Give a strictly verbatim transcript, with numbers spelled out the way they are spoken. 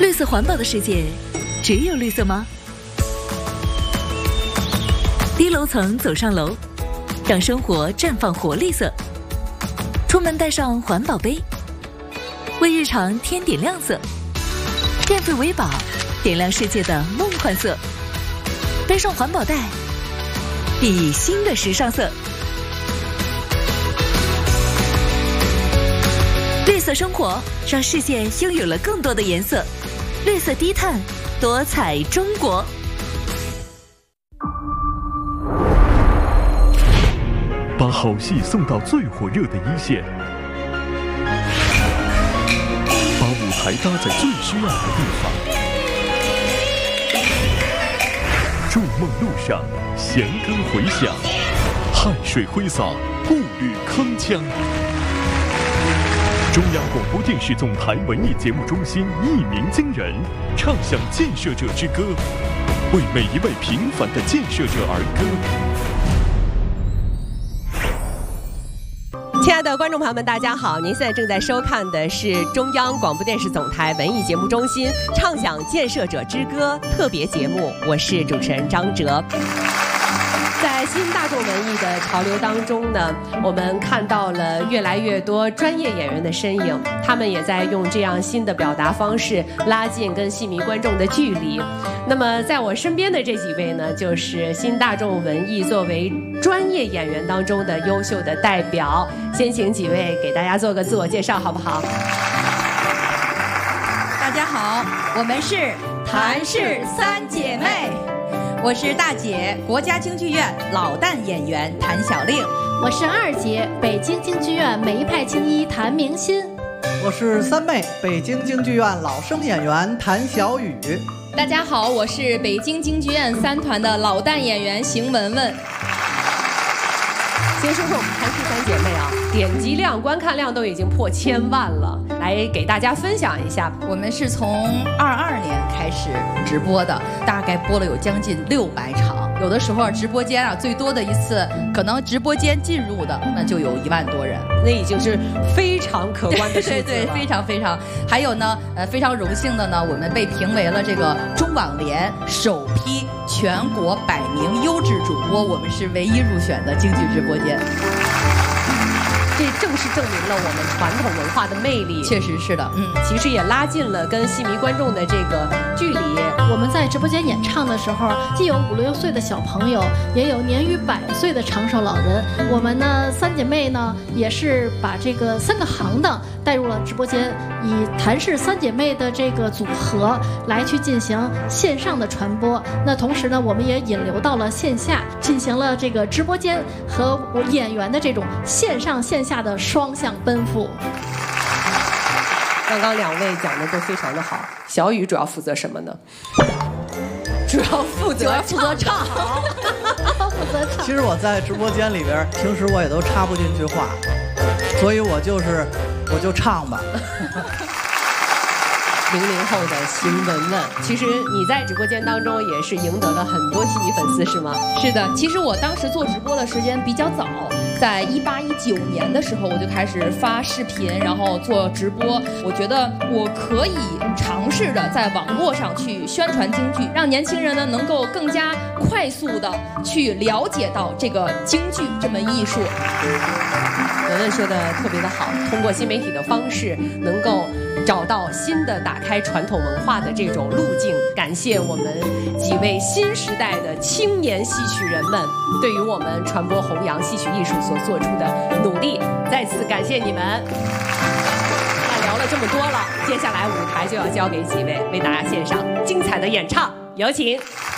绿色环保的世界，只有绿色吗？低楼层走上楼，让生活绽放活力色。出门带上环保杯，为日常添点亮色。电费为宝，点亮世界的梦幻色。背上环保袋，熠熠新的时尚色。绿色生活让世界拥有了更多的颜色。绿色低碳，多彩中国。 把好戏送到最火热的一线，把舞台搭在最需要的地方。筑梦路上，弦歌回响，汗水挥洒，步履铿锵。中央广播电视总台文艺节目中心一鸣惊人，唱响建设者之歌，为每一位平凡的建设者而歌。 亲爱的观众朋友们，大家好！您现在正在收看的是中央广播电视总台文艺节目中心唱响建设者之歌特别节目，我是主持人张哲。在新大众文艺的潮流当中呢，我们看到了越来越多专业演员的身影，他们也在用这样新的表达方式拉近跟戏迷观众的距离。那么在我身边的这几位呢，就是新大众文艺作为专业演员当中的优秀的代表。先请几位给大家做个自我介绍好不好？ 大家好，我们是谭氏三姐妹。我是大姐，国家京剧院老旦演员谭小令。 我是二姐，北京京剧院梅派青衣谭明新。 我是三妹，北京京剧院老生演员谭小雨。 大家好，我是北京京剧院三团的老旦演员邢雯雯。 先说说我们谭氏三姐妹啊，点击量、观看量都已经破千万了，来给大家分享一下。 我们是从二二年开始直播的，大概播了有将近六百场。有的时候直播间啊，最多的一次可能直播间进入的那就有一万多人， 那已经是非常可观的数字了。 对对，非常非常。还有呢，呃，非常荣幸的呢，我们被评为了这个中网联首批全国百名优质主播，我们是唯一入选的京剧直播间。 这正是证明了我们传统文化的魅力。 确实是的，嗯， 其实也拉近了跟戏迷观众的这个距离。 我们在直播间演唱的时候，既有五六岁的小朋友，也有年逾百岁的长寿老人。我们呢，三姐妹呢，也是把这个三个行当带入了直播间，以谭氏三姐妹的这个组合来去进行线上的传播。那同时呢，我们也引流到了线下，进行了这个直播间和我演员的这种线上线下的双向奔赴。 刚刚两位讲的都非常的好，小雨主要负责什么呢？主要负责负责唱，负责唱。 其实我在直播间里边，平时我也都插不进去话，所以我就是我就唱吧。 零零后的邢雯雯，其实你在直播间当中也是赢得了很多戏迷粉丝，是吗？ 是的，其实我当时做直播的时间比较早，在一八一九年的时候我就开始发视频，然后做直播。我觉得我可以尝试着在网络上去宣传京剧，让年轻人呢能够更加快速的去了解到这个京剧这门艺术。 雯雯说的特别的好，通过新媒体的方式，能够找到新的打开传统文化的这种路径。感谢我们几位新时代的青年戏曲人们对于我们传播弘扬戏曲艺术所做出的努力，再次感谢你们。那聊了这么多了，接下来舞台就要交给几位为大家献上精彩的演唱，有请。